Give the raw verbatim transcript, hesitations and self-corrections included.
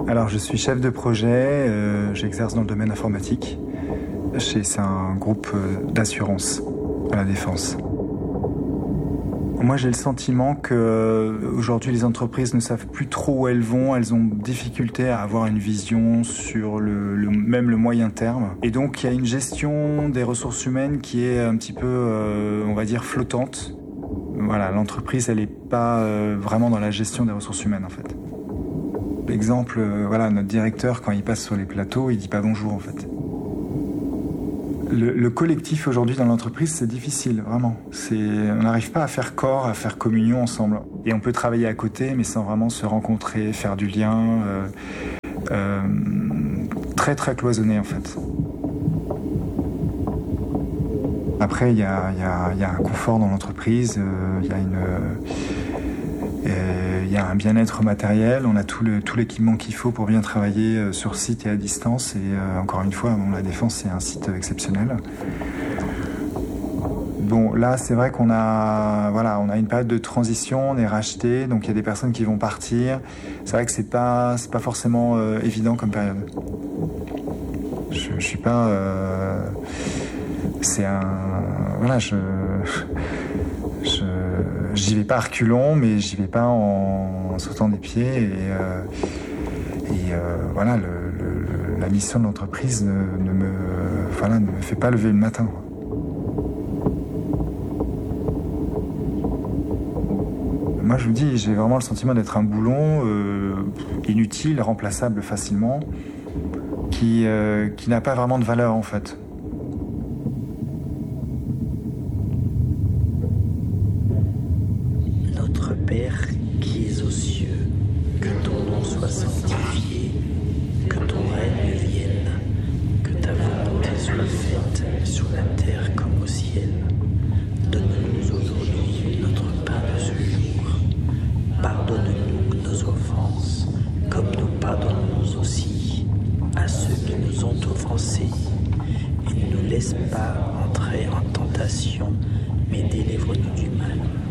Alors je suis chef de projet, euh, j'exerce dans le domaine informatique. Chez, c'est un groupe d'assurance à la Défense. Moi j'ai le sentiment qu'aujourd'hui les entreprises ne savent plus trop où elles vont, elles ont difficulté à avoir une vision sur le, le, même le moyen terme. Et donc il y a une gestion des ressources humaines qui est un petit peu, euh, on va dire, flottante. Voilà, l'entreprise elle n'est pas euh, vraiment dans la gestion des ressources humaines en fait. Exemple, euh, voilà, notre directeur quand il passe sur les plateaux, il dit pas bonjour en fait. Le, le collectif aujourd'hui dans l'entreprise, c'est difficile, vraiment. C'est, on n'arrive pas à faire corps, à faire communion ensemble. Et on peut travailler à côté, mais sans vraiment se rencontrer, faire du lien. Euh, euh, très très cloisonné en fait. Après, il y a, y a, y a un confort dans l'entreprise, il euh, y a une... Il y a un bien-être matériel, on a tout, le, tout l'équipement qu'il faut pour bien travailler sur site et à distance. Et euh, encore une fois, bon, la Défense, c'est un site exceptionnel. Bon, là, c'est vrai qu'on a, voilà, on a une période de transition, on est racheté, donc il y a des personnes qui vont partir. C'est vrai que c'est pas, c'est pas forcément euh, évident comme période. Je, je suis pas... Euh, c'est un... Voilà, je... je J'y vais pas à reculons, mais j'y vais pas en, en sautant des pieds. Et, euh, et euh, voilà, le, le, la mission de l'entreprise ne, ne, me, voilà, ne me fait pas lever le matin. Moi, je vous dis, j'ai vraiment le sentiment d'être un boulon euh, inutile, remplaçable facilement, qui, euh, qui n'a pas vraiment de valeur en fait. Père qui es aux cieux, que ton nom soit sanctifié, que ton règne vienne, que ta volonté soit faite sur la terre comme au ciel. Donne-nous aujourd'hui notre pain de ce jour. Pardonne-nous nos offenses, comme nous pardonnons aussi à ceux qui nous ont offensés. Et ne nous laisse pas entrer en tentation, mais délivre-nous du mal.